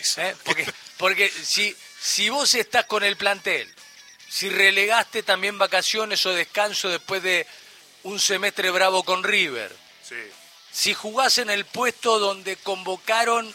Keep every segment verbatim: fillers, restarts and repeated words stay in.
eso. ¿Eh? Porque, porque si, si vos estás con el plantel, si relegaste también vacaciones o descanso después de un semestre bravo con River, Sí. si jugás en el puesto donde convocaron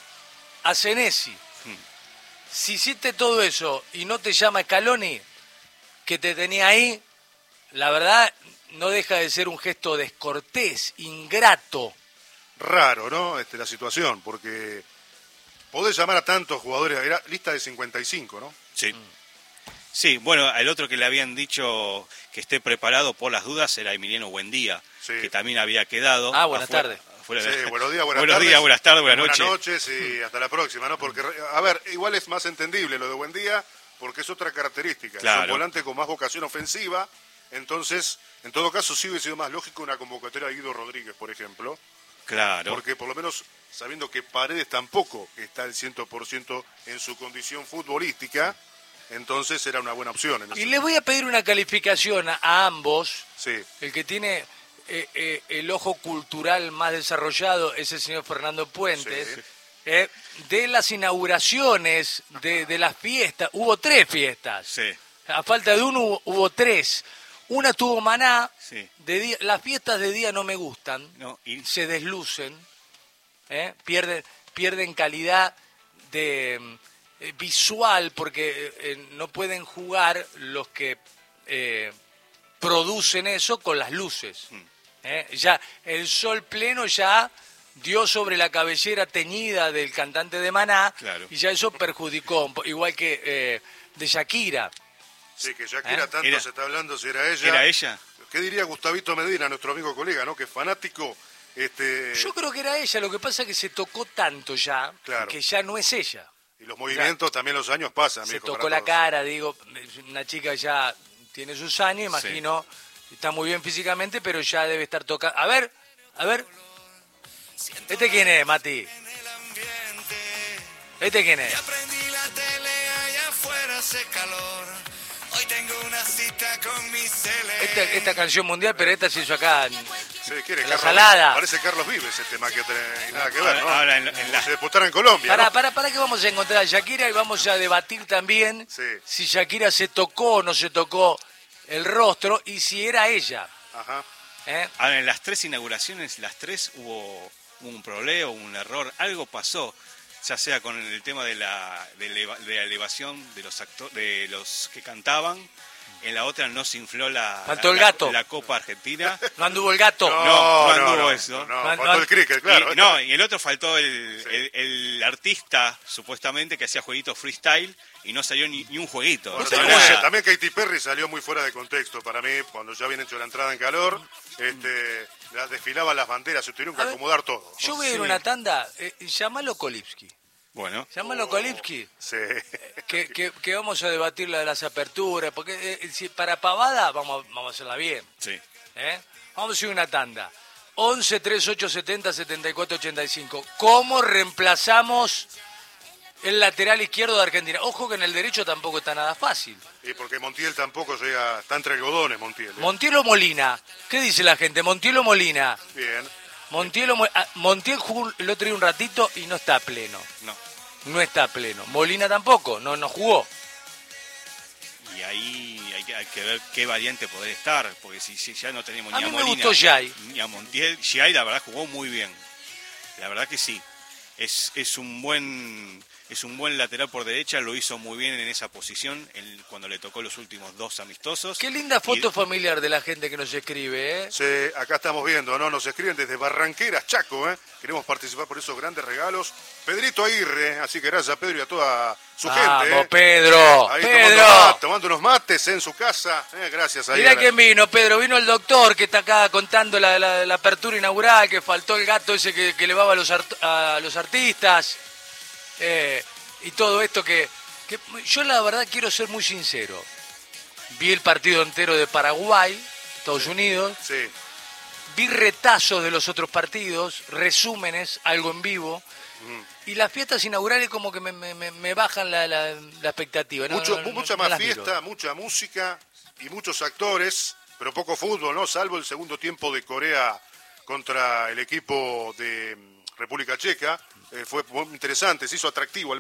a Senesi, Hmm. si hiciste todo eso y no te llama Scaloni, que te tenía ahí, la verdad no deja de ser un gesto descortés, ingrato. Raro, ¿no? Este, la situación, porque podés llamar a tantos jugadores, era lista de cincuenta y cinco, ¿no? Sí. Sí, bueno, el otro que le habían dicho que esté preparado por las dudas era Emiliano Buendía, Sí. que también había quedado. Ah, buenas afuera- tardes. afuera de- Sí, buenos días, buenas buenos tardes. días, buenas tardes, buenas noches. Buenas noches y hasta la próxima, ¿no? Porque, a ver, igual es más entendible lo de Buendía, porque es otra característica. Claro. Es un volante con más vocación ofensiva, entonces, en todo caso, sí hubiese sido más lógico una convocatoria de Guido Rodríguez, por ejemplo, Claro. porque por lo menos sabiendo que Paredes tampoco está al cien por ciento en su condición futbolística, entonces era una buena opción. En Y ese- les voy a pedir una calificación a, a ambos. Sí, El que tiene eh, eh, el ojo cultural más desarrollado es el señor Fernando Puentes. Sí. Eh, de las inauguraciones, de, de las fiestas, hubo tres fiestas. Sí. A falta de uno hubo, hubo tres. Una tuvo Maná. Sí. De día, las fiestas de día no me gustan. No, y- Se deslucen. ¿eh? Pierden, pierden calidad de eh, visual porque eh, no pueden jugar los que eh, producen eso con las luces. ¿eh? Ya el sol pleno ya dio sobre la cabellera teñida del cantante de Maná. Claro. Y ya eso perjudicó, un po- igual que eh, de Shakira. sí, que Shakira ¿Eh? tanto Era- se está hablando si era ella. ¿Era ella? ¿Qué diría Gustavito Medina, nuestro amigo colega, ¿no? Que es fanático. Este, Yo creo que era ella, lo que pasa es que se tocó tanto ya, Claro. que ya no es ella. y los movimientos también los años pasan, Se mijo, tocó para la todos. cara, digo, una chica ya tiene sus años, imagino, está muy bien físicamente, pero ya debe estar tocando. A ver, a ver. ¿Este quién es, Mati? ¿Este quién es? Aprendí la tele allá afuera hace calor. Hoy tengo una cita con mi cele. Esta, esta canción mundial, pero esta se hizo acá. en- Sí, ¿quiere La Carlos salada. Vives? Parece Carlos Vives ese tema que tiene nada que ver, ¿no? Ahora- ahora en- en la- Se disputara en Colombia, Para, ¿no? para, para que vamos a encontrar a Shakira y vamos a debatir también Sí. si Shakira se tocó o no se tocó el rostro y si era ella. Ajá. ¿eh? Ahora, en las tres inauguraciones, las tres hubo un problema, un error, algo pasó, ya sea con el tema de la, de eleva- de la elevación de los acto- de los que cantaban, en la otra no se infló la, Faltó la, el gato. la Copa Argentina. No anduvo el gato. No, no anduvo no, eso. No, no, No, faltó no, el cricket, claro. Y, no, y el otro faltó el, Sí. el, el artista, supuestamente, que hacía jueguitos freestyle y no salió ni, ni un jueguito. Bueno, O sea, también, nada. también Katy Perry salió muy fuera de contexto para mí, cuando ya habían hecho la entrada en calor, este, la- desfilaban las banderas, se tuvieron que A ver, acomodar todo. Yo voy a ir a una tanda, eh, llámalo Kolipski. Bueno, Llámalo Kolipski. Sí. Que, que, que vamos a debatir la de las aperturas, porque eh, si para pavada vamos, vamos a hacerla bien. sí. ¿eh? Vamos a ir a una tanda. once, treinta y ocho, setenta, setenta y cuatro, ochenta y cinco. ¿Cómo reemplazamos el lateral izquierdo de Argentina? Ojo que en el derecho tampoco está nada fácil. Y porque Montiel tampoco llega, está entre algodones Montiel. ¿eh? Montiel o Molina. ¿Qué dice la gente? Montiel o Molina. Bien. Montiel, o Mo- ah, Montiel jugó el otro día un ratito y no está a pleno. No. No está a pleno. Molina tampoco, no, no jugó. Y ahí hay que, hay que ver qué variante poder estar, porque si, si ya no tenemos A ni a mí me Molina, gustó Jai. ni a Montiel. Jai, la verdad, jugó muy bien. La verdad que sí. Es, es un buen es un buen lateral por derecha, lo hizo muy bien en esa posición el- cuando le tocó los últimos dos amistosos. Qué linda foto Y- familiar de la gente que nos escribe, ¿eh? Sí, acá estamos viendo, ¿no? Nos escriben desde Barranqueras, Chaco, ¿eh? Queremos participar por esos grandes regalos. Pedrito Aguirre, así que gracias a Pedro y a toda su Vamos, gente, ¿eh? Pedro. Ahí Pedro. Tomando, mate- tomando unos mates en su casa. Eh, gracias ahí. Mirá a la- quién vino, Pedro. Vino el doctor que está acá contando la, la- la apertura inaugural, que faltó el gato ese que, que levaba a los, art- a los artistas. eh, y todo esto que, que... Yo la verdad quiero ser muy sincero. Vi el partido entero de Paraguay, Estados Unidos. Sí, Vi retazos de los otros partidos, resúmenes, algo en vivo. Y las fiestas inaugurales como que me, me- me- me bajan la, la- la expectativa. No, Mucho, no, no, mucha no más las miro. fiesta, mucha música y muchos actores, pero poco fútbol, ¿no? Salvo el segundo tiempo de Corea contra el equipo de mm, República Checa. Eh, fue muy interesante, se hizo atractivo.